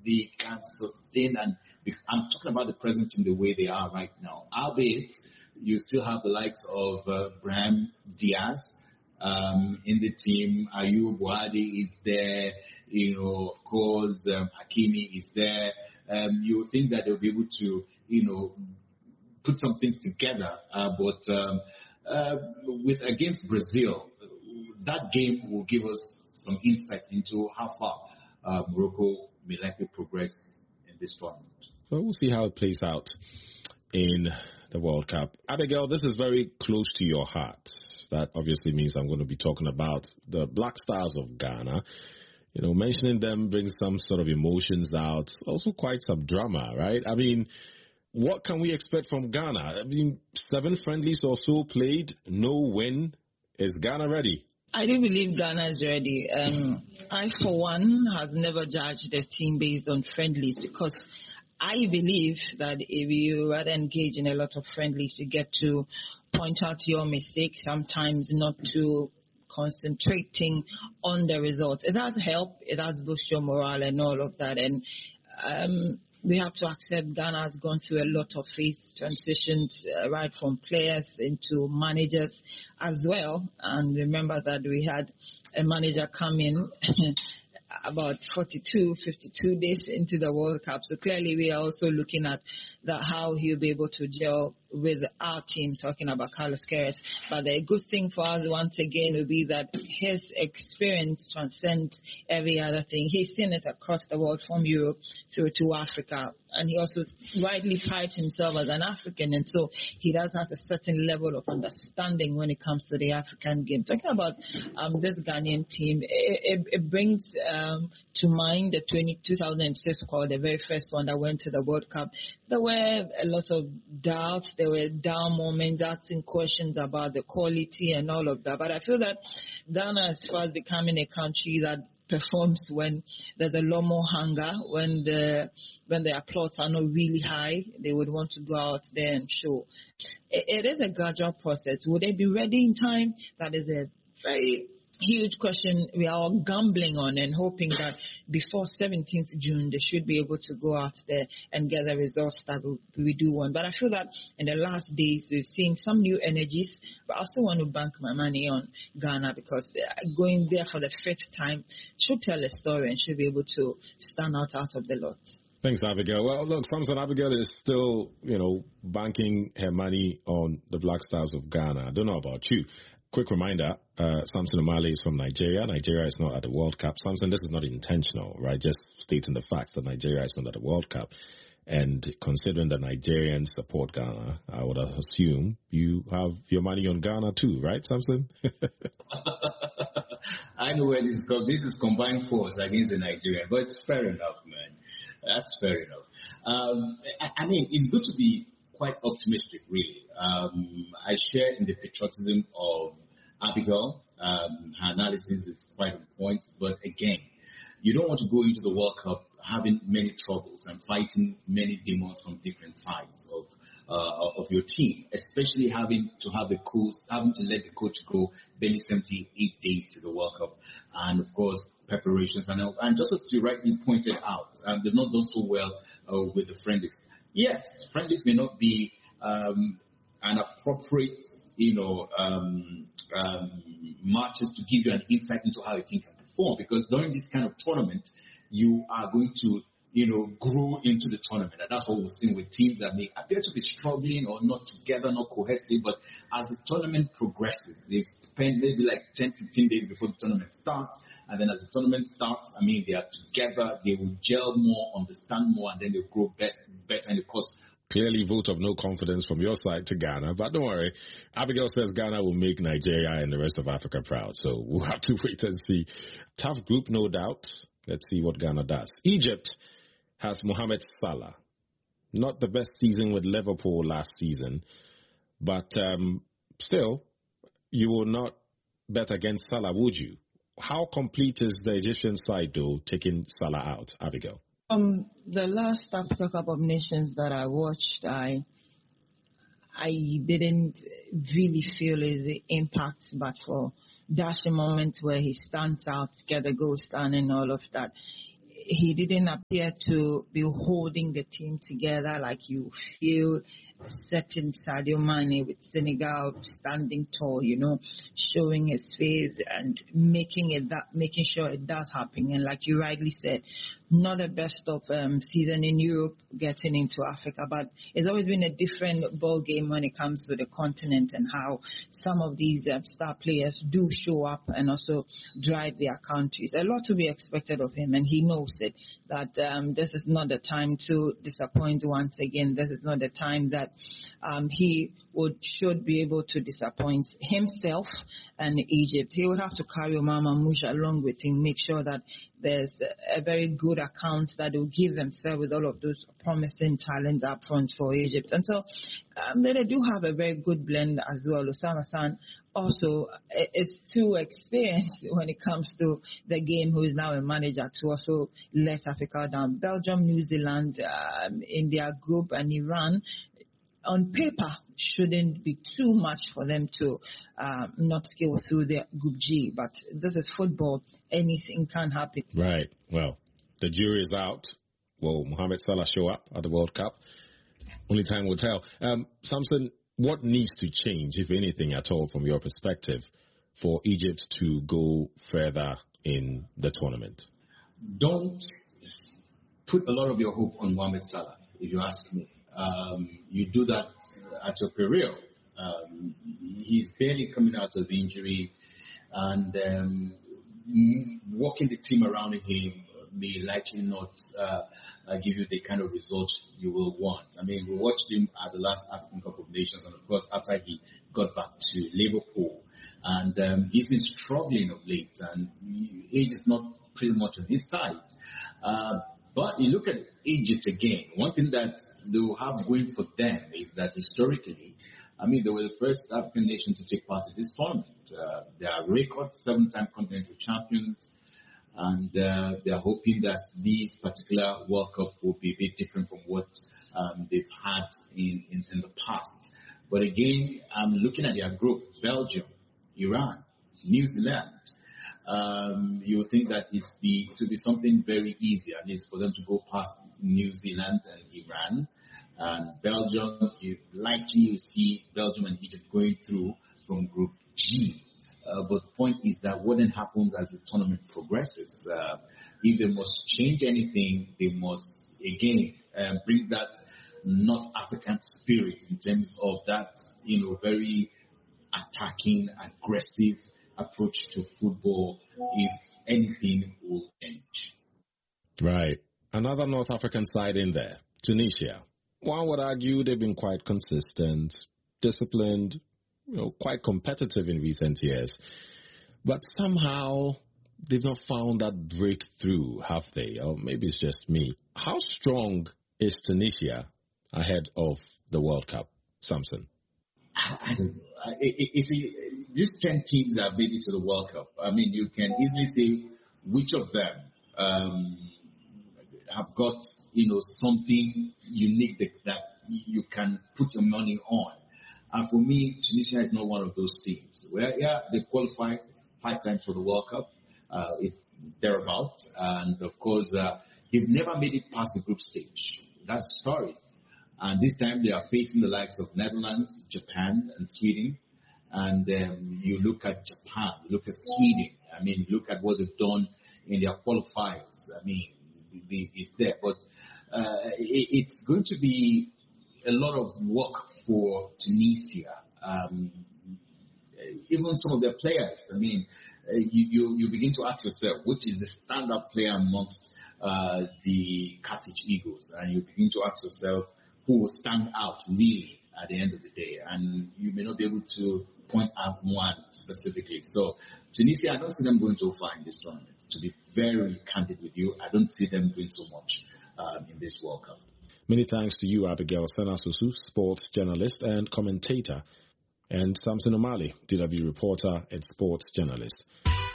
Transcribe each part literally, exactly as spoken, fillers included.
they can sustain. And I'm talking about the present team the way they are right now. Albeit, you still have the likes of uh, Brahim Diaz um, in the team. Ayub Wadi is there. You know, of course, um, Hakimi is there. Um, you think that they'll be able to, you know, put some things together. Uh, but um, uh, with against Brazil, that game will give us some insight into how far uh, Morocco may likely progress in this tournament. So we'll see how it plays out in the World Cup. Abigail, this is very close to your heart. That obviously means I'm going to be talking about the Black Stars of Ghana. You know, mentioning them brings some sort of emotions out, also quite some drama, right? I mean, what can we expect from Ghana? I mean, seven friendlies or so played, no win. Is Ghana ready? I do believe Ghana is ready. Um, I, for one, have never judged the team based on friendlies because I believe that if you rather engage in a lot of friendlies, you get to point out your mistakes, sometimes not to concentrating on the results. It does help. It does boost your morale and all of that. And um, we have to accept Ghana has gone through a lot of phase transitions, uh, right from players into managers as well. And remember that we had a manager come in about forty-two, fifty-two days into the World Cup. So clearly we are also looking at that how he'll be able to gel with our team, talking about Carlos Queiroz. But the good thing for us once again will be that his experience transcends every other thing. He's seen it across the world from Europe through to Africa. And he also rightly prides himself as an African. And so he does have a certain level of understanding when it comes to the African game. Talking about um, this Ghanaian team, it, it, it brings um, to mind the two thousand six squad, the very first one that went to the World Cup. There were a lot of doubts. There were down moments, asking questions about the quality and all of that. But I feel that Ghana is fast becoming a country that performs when there's a lot more hunger, when the when the applause are not really high. They would want to go out there and show. It, it is a gradual process. Would they be ready in time? That is a very huge question we are all gambling on and hoping that before seventeenth of June they should be able to go out there and get the results that we, we do want. But I feel that in the last days we've seen some new energies, but I also want to bank my money on Ghana because going there for the fifth time should tell a story and should be able to stand out out of the lot. Thanks, Abigail. Well, look, Samson, Abigail is still, you know, banking her money on the Black Stars of Ghana. I don't know about you. Quick reminder, uh, Samson Omale is from Nigeria. Nigeria is not at the World Cup. Samson, this is not intentional, right? Just stating the facts that Nigeria is not at the World Cup. And considering that Nigerians support Ghana, I would assume you have your money on Ghana too, right, Samson? I know where this is going. This is combined force against the Nigerian, but it's fair enough, man. That's fair enough. Um, I, I mean, it's good to be quite optimistic, really. Um, I share in the patriotism of Abigail. Um, her analysis is quite on point, but again, you don't want to go into the World Cup having many troubles and fighting many demons from different sides of uh, of your team, especially having to have the coach, having to let the coach go barely seventy-eight days to the World Cup, and of course preparations. And, and just as you rightly pointed out, um, they've not done so well uh, with the friendlies. Yes, friendlies may not be um, an appropriate, you know, um, um, matches to give you an insight into how a team can perform, because during this kind of tournament, you are going to, you know, grow into the tournament. And that's what we're seeing with teams that may appear to be struggling or not together, not cohesive. But as the tournament progresses, they spend maybe like ten, fifteen days before the tournament starts. And then as the tournament starts, I mean, they are together, they will gel more, understand more, and then they'll grow better, better in the course. Clearly, vote of no confidence from your side to Ghana. But don't worry, Abigail says Ghana will make Nigeria and the rest of Africa proud. So we'll have to wait and see. Tough group, no doubt. Let's see what Ghana does. Egypt has Mohamed Salah. Not the best season with Liverpool last season. But um, still, you will not bet against Salah, would you? How complete is the Egyptian side, though, taking Salah out, Abigail? Um, the last Africa Cup of Nations that I watched, I I didn't really feel the impact, but for dashing moments where he stands out, get a goal stand and all of that, he didn't appear to be holding the team together like you feel a certain Sadio Mane with Senegal standing tall, you know, showing his face and making it that, making sure it does happen. And like you rightly said, not the best of um, season in Europe getting into Africa, but it's always been a different ball game when it comes to the continent and how some of these um, star players do show up and also drive their countries. A lot to be expected of him, and he knows it, that um, this is not the time to disappoint once again. This is not the time that um, he would should be able to disappoint himself and Egypt. He would have to carry Omar Mamouche along with him, make sure that there's a very good account that will give themselves with all of those promising talents up front for Egypt. And so um, they do have a very good blend as well. Osama San also is too experienced when it comes to the game, who is now a manager, to also let Africa down. Belgium, New Zealand um, in their group, and Iran, on paper, shouldn't be too much for them to um, not scale through their Group G. But this is football. Anything can happen. Right. Well, the jury is out. Will Mohamed Salah show up at the World Cup? Only time will tell. Um, Samson, what needs to change, if anything at all, from your perspective, for Egypt to go further in the tournament? Don't put a lot of your hope on Mohamed Salah, if you ask me. Um, you do that at your career. Um, he's barely coming out of injury, and um, working the team around him may likely not uh, uh, give you the kind of results you will want. I mean, we watched him at the last African Cup of Nations, and of course, after he got back to Liverpool, and um, he's been struggling of late, and age is not pretty much on his side. Uh, But you look at Egypt again, one thing that they will have going for them is that historically, I mean, they were the first African nation to take part in this tournament. Uh, they are record seven-time continental champions, and uh, they are hoping that this particular World Cup will be a bit different from what um, they've had in, in, in the past. But again, I'm looking at their group: Belgium, Iran, New Zealand. Um, you would think that it's be, it would be something very easy, at least for them to go past New Zealand and Iran. And Belgium, you likely you see Belgium and Egypt going through from Group G. Uh, but the point is that what then happens as the tournament progresses? Uh, if they must change anything, they must, again, um, bring that North African spirit in terms of that, you know, very attacking, aggressive approach to football, if anything will change. Right. Another North African side in there, Tunisia. One would argue they've been quite consistent, disciplined, you know, quite competitive in recent years. But somehow they've not found that breakthrough, have they? Or maybe it's just me. How strong is Tunisia ahead of the World Cup, Samson? I don't know. You see, these ten teams that have made it to the World Cup, I mean, you can easily say which of them um, have got, you know, something unique that, that you can put your money on. And for me, Tunisia is not one of those teams. Well, yeah, they qualified five times for the World Cup, uh, if thereabout. And of course, uh, they've never made it past the group stage. That's the story. And this time they are facing the likes of Netherlands, Japan, and Sweden. And um, you look at Japan, you look at Sweden. I mean, look at what they've done in their qualifiers. I mean, it's there. But uh, it, it's going to be a lot of work for Tunisia. Um, even some of their players. I mean, uh, you, you, you begin to ask yourself, which is the standout player amongst uh, the Carthage Eagles? And you begin to ask yourself, who will stand out really at the end of the day? And you may not be able to point out one specifically. So Tunisia, I don't see them going too far in this tournament. To be very candid with you, I don't see them doing so much um, in this World Cup. Many thanks to you, Abigail Senasusu, sports journalist and commentator, and Samson Omali, D W reporter and sports journalist.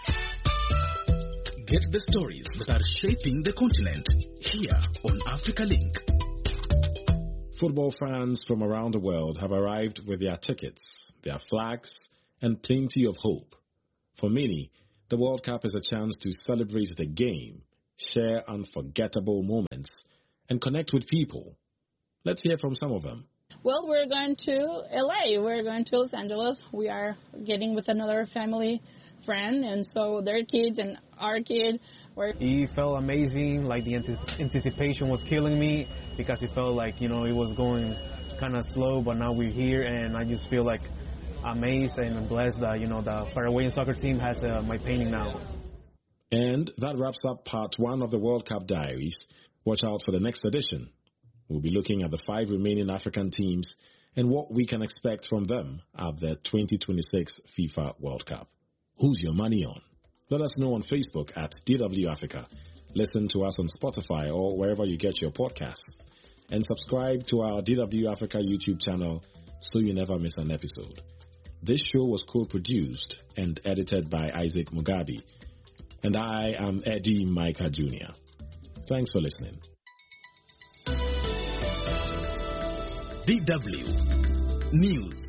Get the stories that are shaping the continent here on Africa Link. Football fans from around the world have arrived with their tickets, their flags, and plenty of hope. For many, the World Cup is a chance to celebrate the game, share unforgettable moments, and connect with people. Let's hear from some of them. Well, we're going to L A. We're going to Los Angeles. We are getting with another family friend, and so their kids and our kid were... It felt amazing, like the anticipation was killing me because it felt like, you know, it was going kind of slow, but now we're here, and I just feel like amazed and blessed that, you know, the Paraguayan soccer team has uh, my painting now. And that wraps up part one of the World Cup Diaries. Watch out for the next edition. We'll be looking at the five remaining African teams and what we can expect from them at the twenty twenty-six FIFA World Cup. Who's your money on? Let us know on Facebook at D W Africa. Listen to us on Spotify or wherever you get your podcasts. And subscribe to our D W Africa YouTube channel so you never miss an episode. This show was co-produced and edited by Isaac Mugabe. And I am Eddie Micah Junior Thanks for listening. D W News.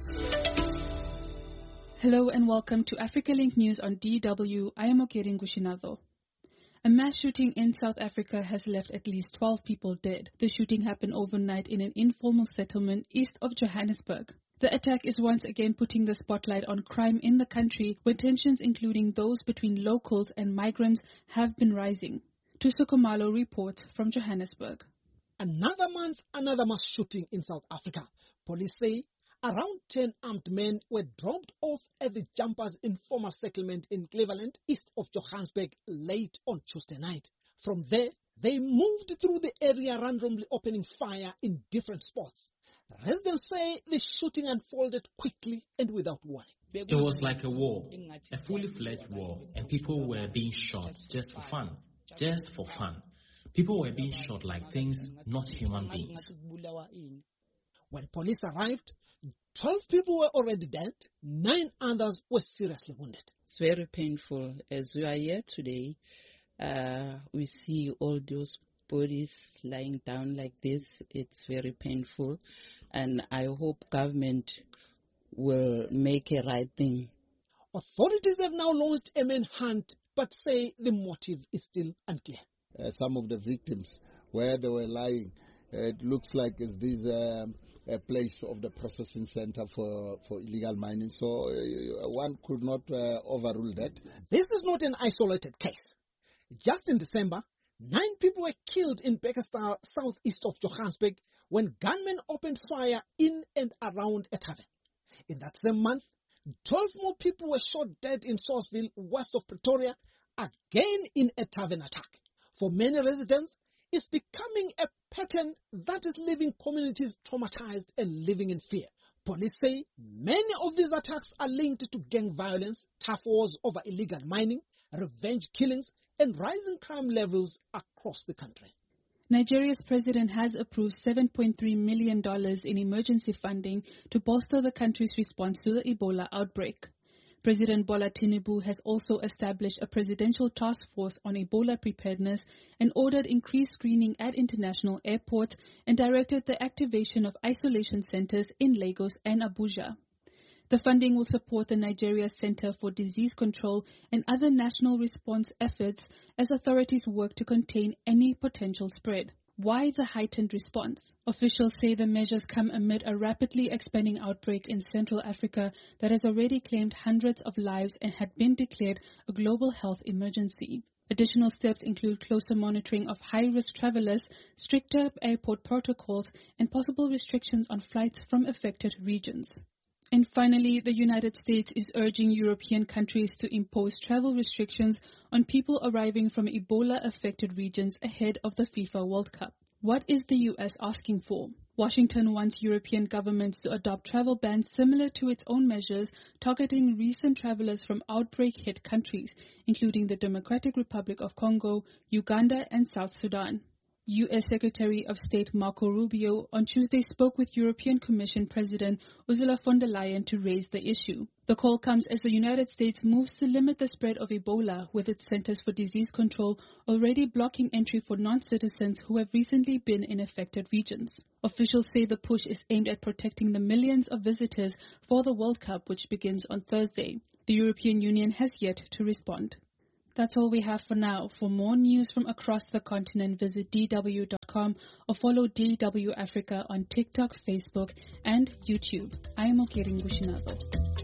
Hello and welcome to Africa Link News on D W. I am Okeri Ngushinado. A mass shooting in South Africa has left at least twelve people dead. The shooting happened overnight in an informal settlement east of Johannesburg. The attack is once again putting the spotlight on crime in the country, where tensions including those between locals and migrants have been rising. Tuso Khumalo reports from Johannesburg. Another month, another mass shooting in South Africa. Police say around ten armed men were dropped off at the Jumpers informal settlement in Cleveland, east of Johannesburg, late on Tuesday night. From there, they moved through the area, randomly opening fire in different spots. Residents say the shooting unfolded quickly and without warning. It was like a war, a fully fledged war, and people were being shot just for fun, just for fun. People were being shot like things, not human beings. When police arrived, twelve people were already dead, nine others were seriously wounded. It's very painful. As we are here today, uh, we see all those bodies lying down like this. It's very painful, and I hope government will make a right thing. Authorities have now launched a manhunt, but say the motive is still unclear. Uh, some of the victims, where they were lying, uh, it looks like it's this um, a place of the processing center for, for illegal mining. So uh, one could not uh, overrule that. This is not an isolated case. Just in December, nine people were killed in Bekkersdal, southeast of Johannesburg, when gunmen opened fire in and around a tavern. In that same month, twelve more people were shot dead in Sourceville, west of Pretoria, again in a tavern attack. For many residents, it's becoming a pattern that is leaving communities traumatized and living in fear. Police say many of these attacks are linked to gang violence, tough wars over illegal mining, revenge killings, and rising crime levels across the country. Nigeria's president has approved seven point three million dollars in emergency funding to bolster the country's response to the Ebola outbreak. President Bola Tinubu has also established a presidential task force on Ebola preparedness and ordered increased screening at international airports and directed the activation of isolation centers in Lagos and Abuja. The funding will support the Nigeria Center for Disease Control and other national response efforts as authorities work to contain any potential spread. Why the heightened response? Officials say the measures come amid a rapidly expanding outbreak in Central Africa that has already claimed hundreds of lives and had been declared a global health emergency. Additional steps include closer monitoring of high-risk travelers, stricter airport protocols, and possible restrictions on flights from affected regions. And finally, the United States is urging European countries to impose travel restrictions on people arriving from Ebola-affected regions ahead of the FIFA World Cup. What is the U S asking for? Washington wants European governments to adopt travel bans similar to its own measures targeting recent travelers from outbreak-hit countries, including the Democratic Republic of Congo, Uganda, and South Sudan. U S Secretary of State Marco Rubio on Tuesday spoke with European Commission President Ursula von der Leyen to raise the issue. The call comes as the United States moves to limit the spread of Ebola, with its Centers for Disease Control already blocking entry for non-citizens who have recently been in affected regions. Officials say the push is aimed at protecting the millions of visitors for the World Cup, which begins on Thursday. The European Union has yet to respond. That's all we have for now. For more news from across the continent, visit D W dot com or follow D W Africa on TikTok, Facebook, and YouTube. I am Okering Bushinado.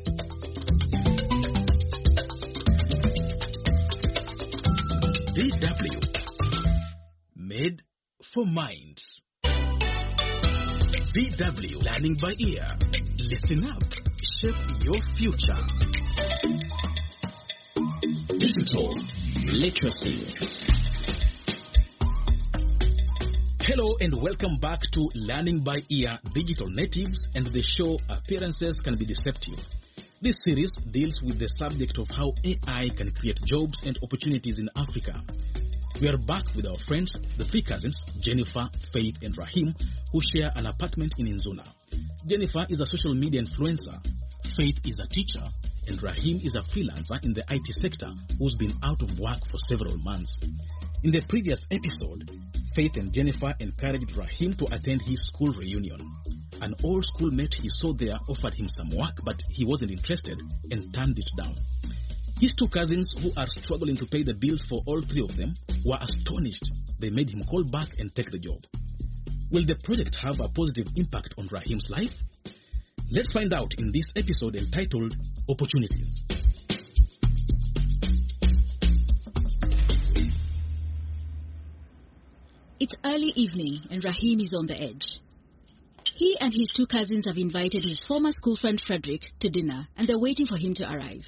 D W. Made for minds. D W, learning by ear. Listen up. Shape your future. Digital literacy. Hello and welcome back to Learning by Ear, Digital Natives, and the show Appearances Can Be Deceptive. This series deals with the subject of how A I can create jobs and opportunities in Africa. We are back with our friends, the three cousins, Jennifer, Faith, and Rahim, who share an apartment in Nzuna. Jennifer is a social media influencer, Faith is a teacher, and Rahim is a freelancer in the I T sector who's been out of work for several months. In the previous episode, Faith and Jennifer encouraged Rahim to attend his school reunion. An old schoolmate he saw there offered him some work, but he wasn't interested and turned it down. His two cousins, who are struggling to pay the bills for all three of them, were astonished. They made him call back and take the job. Will the project have a positive impact on Rahim's life? Let's find out in this episode entitled Opportunities. It's early evening and Rahim is on the edge. He and his two cousins have invited his former school friend Frederick to dinner, and they're waiting for him to arrive.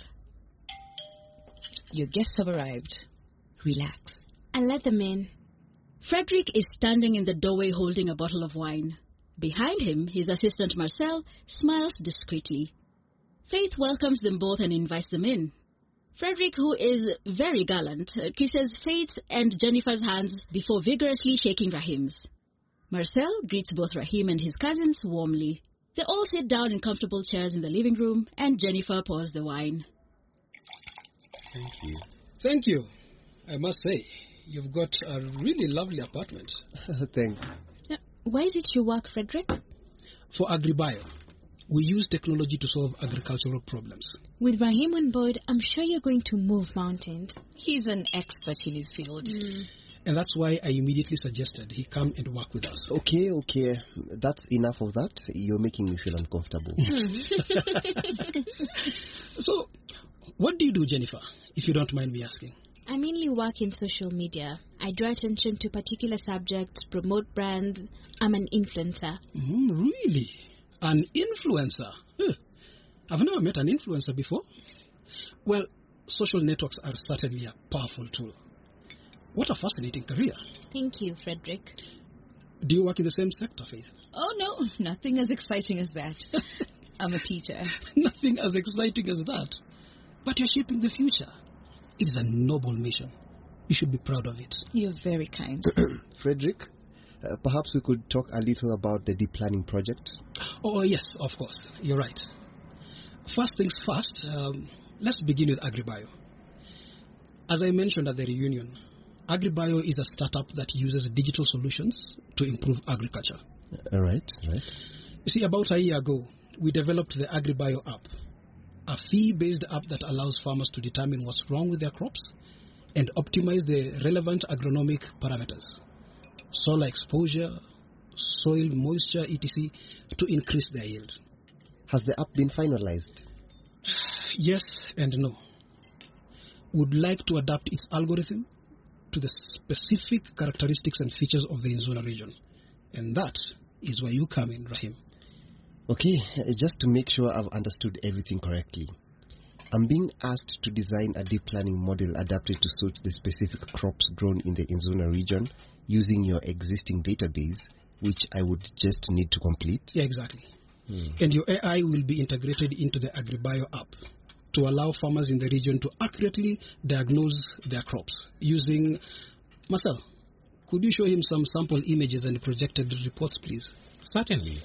Your guests have arrived. Relax. And let them in. Frederick is standing in the doorway holding a bottle of wine. Behind him, his assistant Marcel smiles discreetly. Faith welcomes them both and invites them in. Frederick, who is very gallant, kisses Faith and Jennifer's hands before vigorously shaking Rahim's. Marcel greets both Rahim and his cousins warmly. They all sit down in comfortable chairs in the living room, and Jennifer pours the wine. Thank you. Thank you. I must say, you've got a really lovely apartment. Thanks. Why is it you work, Frederick? For AgriBio, we use technology to solve agricultural problems. With Rahim on board, I'm sure you're going to move mountains. He's an expert in his field. Mm. And that's why I immediately suggested he come and work with us. Okay, okay. That's enough of that. You're making me feel uncomfortable. So, what do you do, Jennifer, if you don't mind me asking? I mainly work in social media. I draw attention to particular subjects, promote brands. I'm an influencer. Mm, really? An influencer? Huh. I've never met an influencer before. Well, social networks are certainly a powerful tool. What a fascinating career. Thank you, Frederick. Do you work in the same sector, Faith? Oh, no. Nothing as exciting as that. I'm a teacher. Nothing as exciting as that. But you're shaping the future. It is a noble mission. You should be proud of it. You're very kind. Frederick, uh, perhaps we could talk a little about the deep planning project. Oh, yes, of course. You're right. First things first, um, let's begin with AgriBio. As I mentioned at the reunion, AgriBio is a startup that uses digital solutions to improve agriculture. All right, right. You see, about a year ago, we developed the AgriBio app, a fee-based app that allows farmers to determine what's wrong with their crops and optimize the relevant agronomic parameters, soil exposure, soil moisture, et cetera, to increase their yield. Has the app been finalized? Yes and no. Would like to adapt its algorithm to the specific characteristics and features of the Nzuna region. And that is where you come in, Rahim. Okay, just to make sure I've understood everything correctly. I'm being asked to design a deep planning model adapted to suit the specific crops grown in the Nzuna region using your existing database, which I would just need to complete. Yeah, exactly. Hmm. And your A I will be integrated into the AgriBio app to allow farmers in the region to accurately diagnose their crops using... Marcel, could you show him some sample images and projected reports, please? Certainly.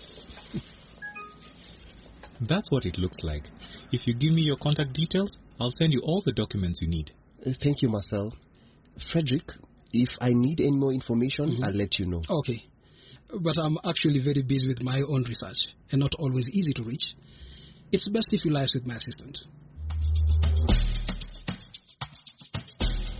That's what it looks like. If you give me your contact details, I'll send you all the documents you need. Uh, thank you, Marcel. Frederick, if I need any more information, mm-hmm. I'll let you know. Okay. But I'm actually very busy with my own research and not always easy to reach. It's best if you liaise with my assistant.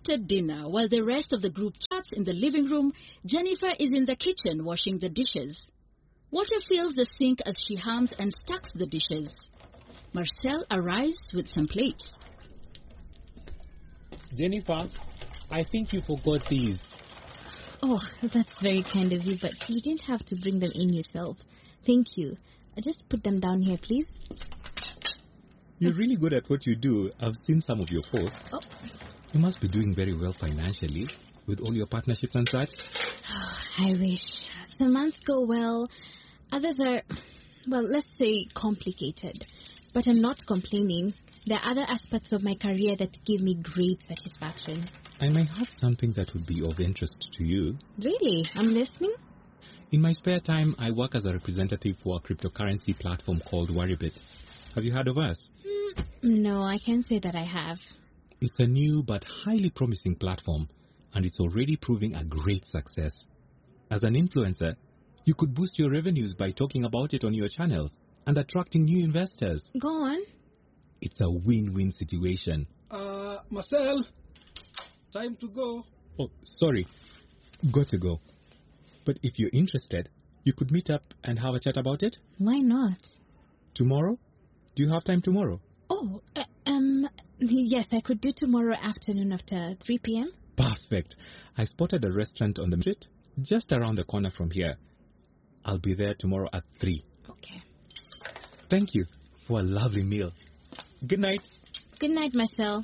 After dinner, while the rest of the group chats in the living room, Jennifer is in the kitchen washing the dishes. Water fills the sink as she hums and stacks the dishes. Marcel arrives with some plates. Jennifer, I think you forgot these. Oh, that's very kind of you, but you didn't have to bring them in yourself. Thank you. Just put them down here, please. You're really good at what you do. I've seen some of your posts. Oh. You must be doing very well financially with all your partnerships and such. Oh, I wish. Some months go well. Others are, well, let's say complicated. But I'm not complaining. There are other aspects of my career that give me great satisfaction. I might have something that would be of interest to you. Really? I'm listening. In my spare time, I work as a representative for a cryptocurrency platform called Woribit. Have you heard of us? Mm, no, I can't say that I have. It's a new but highly promising platform, and it's already proving a great success. As an influencer, you could boost your revenues by talking about it on your channels and attracting new investors. Go on. It's a win-win situation. Uh, Marcel, time to go. Oh, sorry. Got to go. But if you're interested, you could meet up and have a chat about it. Why not? Tomorrow? Do you have time tomorrow? Oh, uh, um, yes, I could do tomorrow afternoon after three p.m. Perfect. I spotted a restaurant on the street just around the corner from here. I'll be there tomorrow at three. Okay. Thank you for a lovely meal. Good night. Good night, Marcel.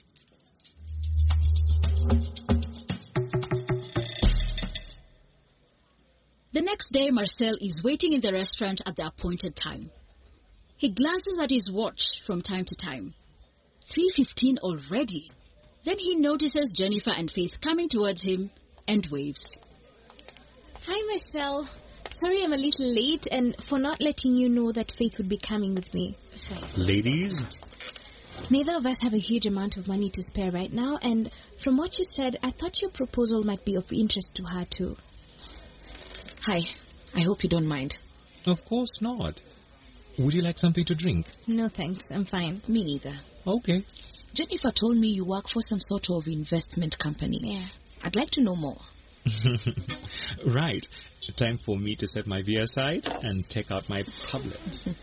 The next day, Marcel is waiting in the restaurant at the appointed time. He glances at his watch from time to time. three fifteen already. Then he notices Jennifer and Faith coming towards him and waves. Hi, Marcel. Sorry I'm a little late and for not letting you know that Faith would be coming with me. Ladies? Neither of us have a huge amount of money to spare right now, and from what you said, I thought your proposal might be of interest to her too. Hi. I hope you don't mind. Of course not. Would you like something to drink? No thanks, I'm fine. Me neither. Okay. Jennifer told me you work for some sort of investment company. Yeah. I'd like to know more. Right. Time for me to set my beer aside and take out my tablet.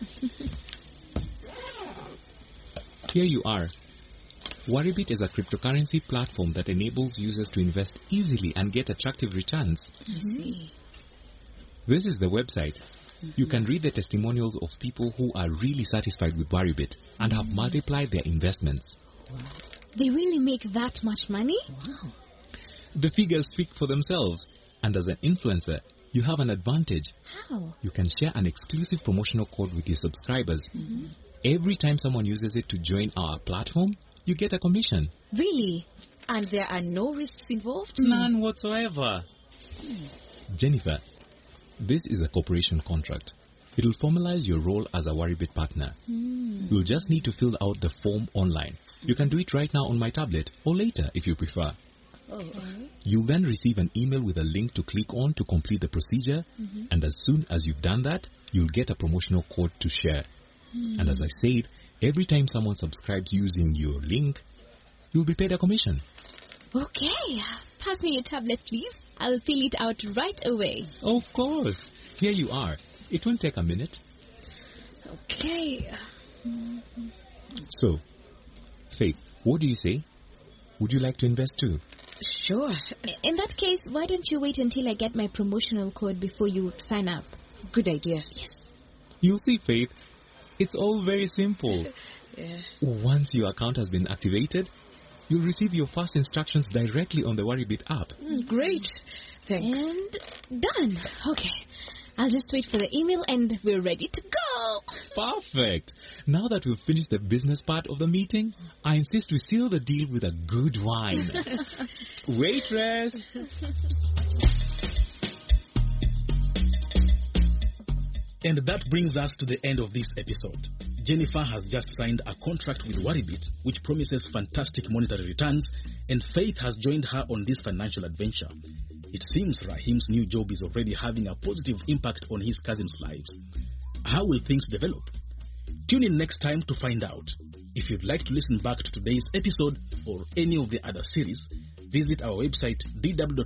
Here you are. Woribit is a cryptocurrency platform that enables users to invest easily and get attractive returns. I see. This is the website. Mm-hmm. You can read the testimonials of people who are really satisfied with Woribit and have multiplied their investments. Wow. They really make that much money? Wow. The figures speak for themselves. And as an influencer, you have an advantage. How? You can share an exclusive promotional code with your subscribers. Mm-hmm. Every time someone uses it to join our platform, you get a commission. Really? And there are no risks involved? None whatsoever. Hmm. Jennifer, this is a cooperation contract. It will formalize your role as a Woribit partner. Mm. You'll just need to fill out the form online. You can do it right now on my tablet or later if you prefer. Oh. You'll then receive an email with a link to click on to complete the procedure, mm-hmm. and as soon as you've done that, you'll get a promotional code to share. Mm. And as I said, every time someone subscribes using your link, you'll be paid a commission. Okay. Pass me your tablet, please. I'll fill it out right away. Of course. Here you are. It won't take a minute. Okay. Mm-hmm. So, Faith, what do you say? Would you like to invest too? Sure. In that case, why don't you wait until I get my promotional code before you sign up? Good idea. Yes. You'll see, Faith. It's all very simple. Yeah. Once your account has been activated, you'll receive your first instructions directly on the Woribit app. Mm, great. Thanks. And done. Okay. I'll just wait for the email and we're ready to go. Perfect. Now that we've finished the business part of the meeting, I insist we seal the deal with a good wine. Waitress! And that brings us to the end of this episode. Jennifer has just signed a contract with Woribit, which promises fantastic monetary returns, and Faith has joined her on this financial adventure. It seems Rahim's new job is already having a positive impact on his cousins' lives. How will things develop? Tune in next time to find out. If you'd like to listen back to today's episode or any of the other series, visit our website d w dot